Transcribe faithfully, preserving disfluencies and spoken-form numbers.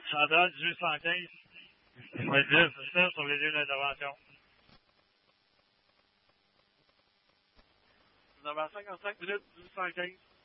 Chandra, dix-huit cent quinze. Oui, dix, c'est ça, sur les lieux d'intervention. Nous avons cinquante-cinq minutes, dix-huit cent quinze.